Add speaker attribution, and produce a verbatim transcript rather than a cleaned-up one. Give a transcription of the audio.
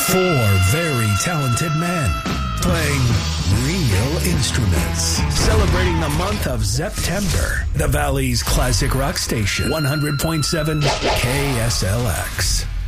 Speaker 1: Four very talented men playing real instruments. Celebrating the month of September. The Valley's classic rock station, one hundred point seven K S L X.